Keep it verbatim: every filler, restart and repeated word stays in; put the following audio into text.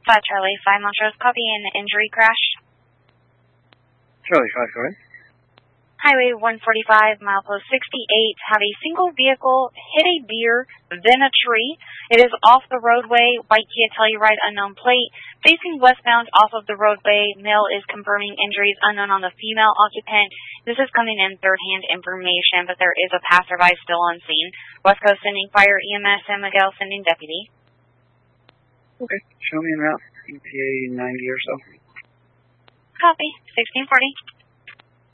five Charlie, five Montrose, copy an injury crash. Charlie five, go ahead. Highway one forty-five, milepost sixty-eight, have a single vehicle hit a deer, then a tree. It is off the roadway, white Kia Telluride unknown plate, facing westbound off of the roadway. Male is confirming injuries unknown on the female occupant. This is coming in third-hand information, but there is a passerby still on scene. West Coast sending fire, E M S, San Miguel sending deputy. Okay, show me en route, E P A ninety or so. Copy, sixteen forty.